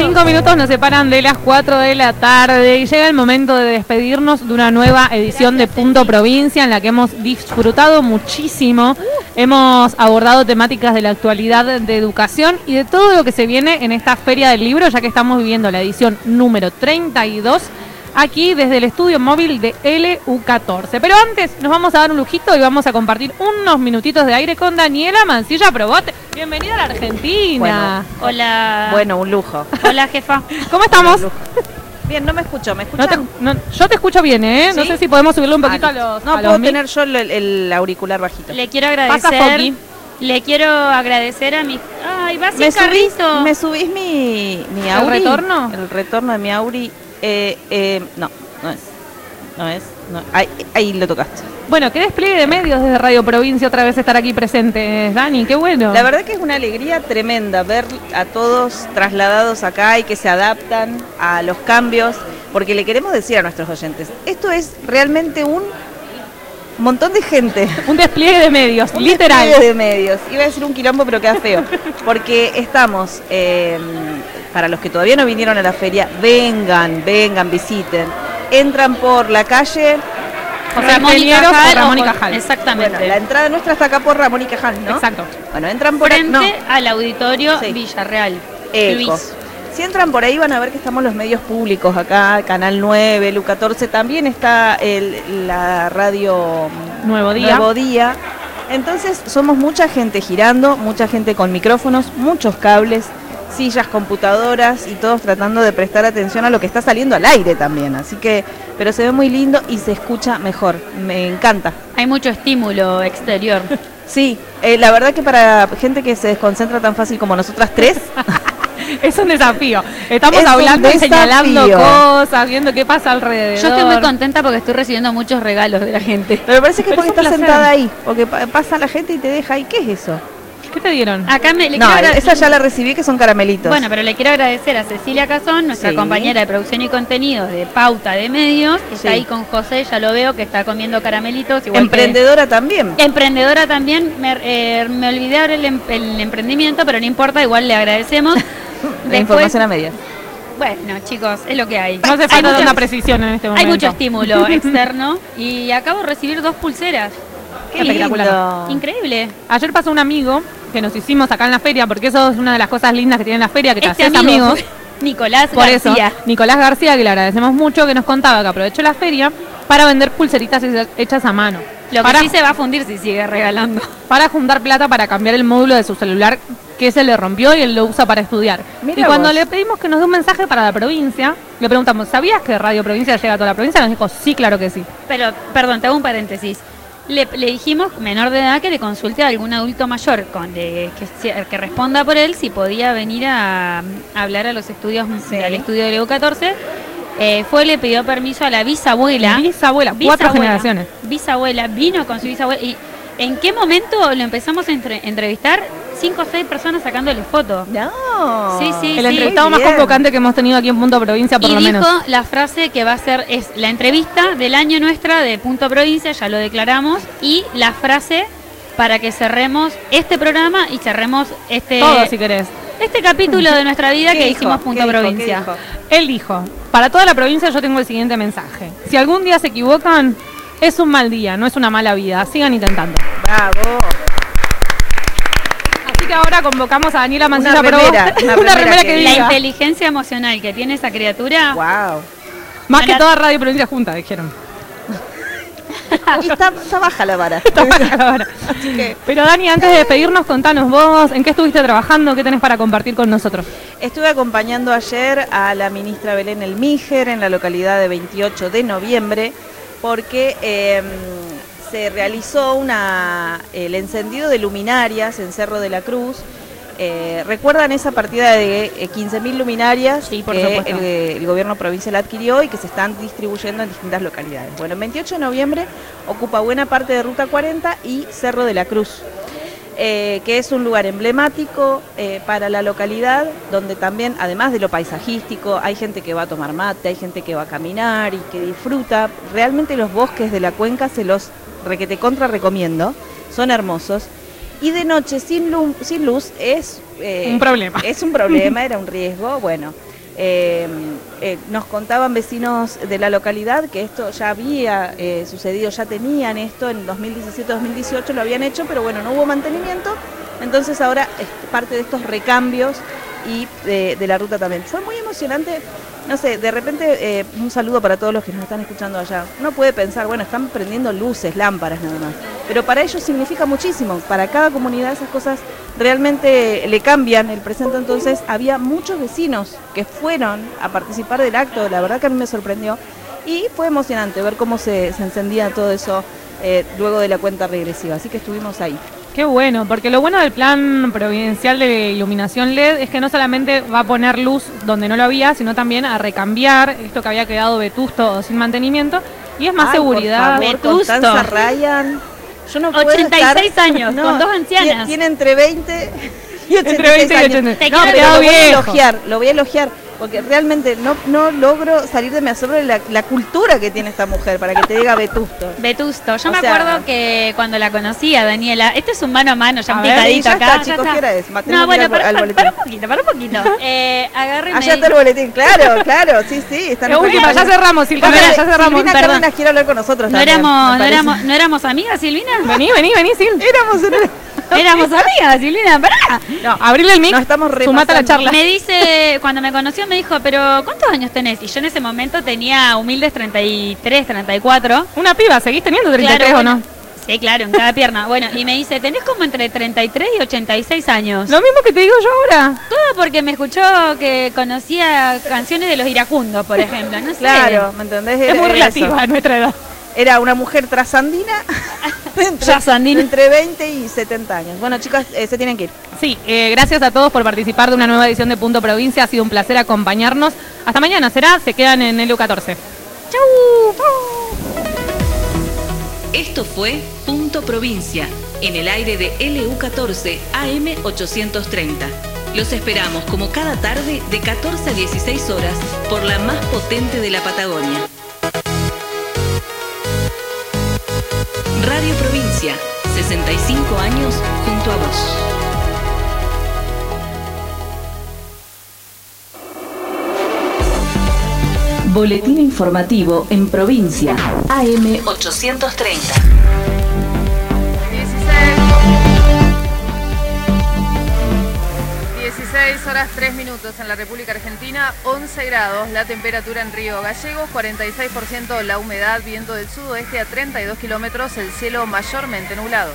5 minutos nos separan de las 4 de la tarde y llega el momento de despedirnos de una nueva edición de Punto Provincia en la que hemos disfrutado muchísimo. Hemos abordado temáticas de la actualidad de educación y de todo lo que se viene en esta Feria del Libro, ya que estamos viviendo la edición número 32 aquí desde el estudio móvil de LU14. Pero antes nos vamos a dar un lujito y vamos a compartir unos minutitos de aire con Daniela Mancilla Proboste. Bienvenida a la Argentina. Bueno, hola. Bueno, un lujo. Hola, jefa. ¿Cómo estamos? Bien, no me escucho, ¿me escuchan? Yo te escucho bien, ¿eh? ¿Sí? No sé si podemos subirle un poquito a los... No, puedo tener yo el auricular bajito. Le quiero agradecer... Le quiero agradecer a mi... ¡Ay, va sin carrito! ¿Me subís mi Auri? ¿El retorno? El retorno de mi Auri. No es. Ahí lo tocaste. Bueno, qué despliegue de medios desde Radio Provincia otra vez estar aquí presentes, Dani, qué bueno. La verdad que es una alegría tremenda ver a todos trasladados acá y que se adaptan a los cambios, porque le queremos decir a nuestros oyentes, esto es realmente un montón de gente. Un despliegue de medios, literal. Un despliegue de medios. Iba a decir un quilombo, pero queda feo. Porque estamos, para los que todavía no vinieron a la feria, vengan, visiten. Entran por la calle Ramón y Cajal. Exactamente. Bueno, la entrada nuestra está acá por Ramón y Cajal, ¿no? Exacto. Bueno, entran por frente al auditorio Villarreal. Luis. Si entran por ahí van a ver que estamos los medios públicos acá, Canal 9, LU14, también está la radio Nuevo Día. Entonces somos mucha gente girando, mucha gente con micrófonos, muchos cables, sillas, computadoras y todos tratando de prestar atención a lo que está saliendo al aire también. Así que, pero se ve muy lindo y se escucha mejor, me encanta. Hay mucho estímulo exterior. Sí, la verdad que para gente que se desconcentra tan fácil como nosotras tres... Es un desafío. Estamos hablando y señalando cosas, viendo qué pasa alrededor. Yo estoy muy contenta porque estoy recibiendo muchos regalos de la gente. Pero me parece que es porque estás sentada ahí, porque pasa la gente y te deja ahí. ¿Qué es eso? ¿Qué te dieron? Acá esa ya la recibí, que son caramelitos. Bueno, pero le quiero agradecer a Cecilia Cazón, nuestra compañera de producción y contenidos de Pauta de Medios, que está ahí con José, ya lo veo, que está comiendo caramelitos. Emprendedora también. Emprendedora también. Me olvidé ahora el emprendimiento, pero no importa, igual le agradecemos. La información a medias. Bueno, chicos, es lo que hay. No hace falta una precisión en este momento. Hay mucho estímulo externo y acabo de recibir 2 pulseras. Qué espectacular. Increíble. Ayer pasó un amigo que nos hicimos acá en la feria, porque eso es una de las cosas lindas que tiene la feria, que te haces amigos. Nicolás García. Nicolás García, que le agradecemos mucho, que nos contaba que aprovechó la feria para vender pulseritas hechas a mano. Lo que sí se va a fundir si sigue regalando. Para juntar plata para cambiar el módulo de su celular que se le rompió y él lo usa para estudiar. Mirá y cuando vos. le pedimos que nos dé un mensaje para la provincia, le preguntamos, ¿sabías que Radio Provincia llega a toda la provincia? Nos dijo, sí, claro que sí. Pero, perdón, te hago un paréntesis. Le dijimos, menor de edad, que le consulte a algún adulto mayor que responda por él si podía venir a hablar a los estudios, al estudio de LU14. Le pidió permiso a la bisabuela. Bisabuela, 4 generaciones. Bisabuela, vino con su bisabuela. ¿Y en qué momento lo empezamos a entrevistar? 5 o 6 personas sacándole fotos. No. Sí. El entrevistado más convocante que hemos tenido aquí en Punto Provincia, por lo menos. Y dijo la frase que va a ser, es la entrevista del año nuestra de Punto Provincia, ya lo declaramos, y la frase para que cerremos este programa y cerremos todo, si querés. Este capítulo de nuestra vida que hicimos Punto Provincia. Él dijo, para toda la provincia yo tengo el siguiente mensaje. Si algún día se equivocan, es un mal día, no es una mala vida. Sigan intentando. ¡Bravo! Así que ahora convocamos a Daniela Mancilla una remera que diga. La inteligencia emocional que tiene esa criatura. ¡Wow! Más que toda Radio Provincia junta, dijeron. Y está baja la vara. Está baja la vara. Así que... Pero Dani, antes de despedirnos, contanos vos, ¿en qué estuviste trabajando? ¿Qué tenés para compartir con nosotros? Estuve acompañando ayer a la ministra Belén Elmíger en la localidad de 28 de noviembre porque se realizó el encendido de luminarias en Cerro de la Cruz. ¿Recuerdan esa partida de 15.000 luminarias que el gobierno provincial adquirió y que se están distribuyendo en distintas localidades? Bueno, el 28 de noviembre ocupa buena parte de Ruta 40 y Cerro de la Cruz, que es un lugar emblemático para la localidad, donde también, además de lo paisajístico, hay gente que va a tomar mate, hay gente que va a caminar y que disfruta. Realmente los bosques de la cuenca se los recomiendo, son hermosos. Y de noche sin luz es un problema. Es un problema, era un riesgo. Bueno, Nos contaban vecinos de la localidad que esto ya había sucedido, ya tenían esto en 2017-2018, lo habían hecho, pero bueno, no hubo mantenimiento, entonces ahora es parte de estos recambios y de la ruta también. Fue muy emocionante, no sé, de repente un saludo para todos los que nos están escuchando allá. Uno puede pensar, bueno, están prendiendo luces, lámparas nada más, pero para ellos significa muchísimo, para cada comunidad esas cosas realmente le cambian el presente. Entonces había muchos vecinos que fueron a participar del acto, la verdad que a mí me sorprendió y fue emocionante ver cómo se encendía todo eso luego de la cuenta regresiva, así que estuvimos ahí. Qué bueno, porque lo bueno del plan provincial de iluminación LED es que no solamente va a poner luz donde no lo había, sino también a recambiar esto que había quedado vetusto o sin mantenimiento, y es más seguridad. Vetusto. Constanza Ryan, yo no puedo 86 estar, años, con dos ancianas. Tiene entre 20 y 86 Entre 20 y 80. años. Te No, quiero pero viejo. lo voy a elogiar, porque realmente no logro salir de mi asombro de la cultura que tiene esta mujer, para que te diga vetusto. Vetusto. Yo O me sea, acuerdo que cuando la conocí a Daniela, este es un mano a mano, ya A un ver, picadito ya acá. está, chicos, ¿qué hora es? No, Tenemos que bueno, ir al boletín. para un poquito. Agarre y me Allá está el boletín, claro, sí, está. La última, ya cerramos, Silvina, Silvina, ya cerramos. Silvina Perdón. Cárdenas quiere hablar con nosotros ¿No también, me parece. ¿No éramos amigas, Silvina? Vení, Sil. Éramos amigas, Silvina, pará. No, Abrirle el mic, nos estamos sumate a la repasando. charla. Me dice, cuando me conoció me dijo, pero ¿cuántos años tenés? Y yo en ese momento tenía humildes 33, 34. Una piba, ¿seguís teniendo 33 Claro, o no? bueno, sí, claro, en cada pierna. Bueno, y me dice, tenés como entre 33 y 86 años. Lo mismo que te digo yo ahora. Todo porque me escuchó que conocía canciones de los iracundos, por ejemplo. No sé. Claro, ¿me entendés? Es muy Era relativa eso. a nuestra edad. Era una mujer trasandina, Trasandina. entre 20 y 70 años. Bueno, chicas, se tienen que ir. Sí, gracias a todos por participar de una nueva edición de Punto Provincia. Ha sido un placer acompañarnos. Hasta mañana, se quedan en LU14. ¡Chau! Esto fue Punto Provincia, en el aire de LU14 AM 830. Los esperamos como cada tarde de 14 a 16 horas por la más potente de la Patagonia. Radio Provincia, 65 años junto a vos. Boletín informativo en provincia, AM 830. 16 horas 3 minutos en la República Argentina, 11 grados, la temperatura en Río Gallegos, 46% la humedad, viento del sudoeste a 32 kilómetros, el cielo mayormente nublado.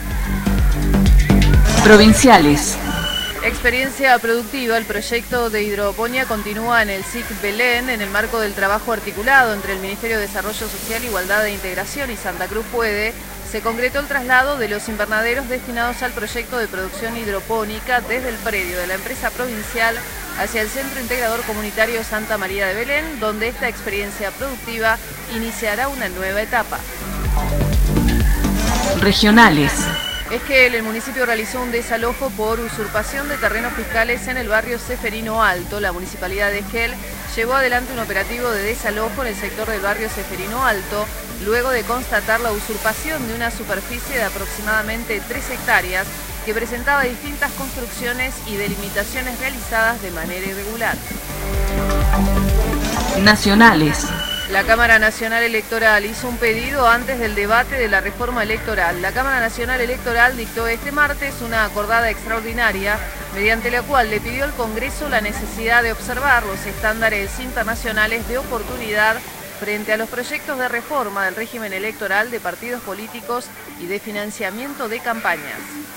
Provinciales. Experiencia productiva, el proyecto de hidroponía continúa en el SIC Belén en el marco del trabajo articulado entre el Ministerio de Desarrollo Social, Igualdad e Integración y Santa Cruz Puede. Se concretó el traslado de los invernaderos destinados al proyecto de producción hidropónica desde el predio de la empresa provincial hacia el Centro Integrador Comunitario Santa María de Belén, donde esta experiencia productiva iniciará una nueva etapa. Regionales. Es que el municipio realizó un desalojo por usurpación de terrenos fiscales en el barrio Ceferino Alto. La municipalidad de Esquel llevó adelante un operativo de desalojo en el sector del barrio Ceferino Alto, luego de constatar la usurpación de una superficie de aproximadamente 3 hectáreas que presentaba distintas construcciones y delimitaciones realizadas de manera irregular. Nacionales. La Cámara Nacional Electoral hizo un pedido antes del debate de la reforma electoral. La Cámara Nacional Electoral dictó este martes una acordada extraordinaria mediante la cual le pidió al Congreso la necesidad de observar los estándares internacionales de oportunidad frente a los proyectos de reforma del régimen electoral de partidos políticos y de financiamiento de campañas.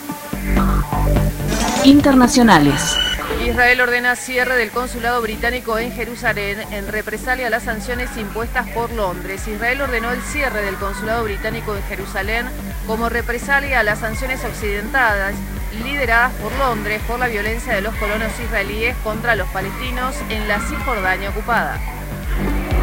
Internacionales. Israel ordena cierre del consulado británico en Jerusalén en represalia a las sanciones impuestas por Londres. Israel ordenó el cierre del consulado británico en Jerusalén como represalia a las sanciones occidentales lideradas por Londres por la violencia de los colonos israelíes contra los palestinos en la Cisjordania ocupada.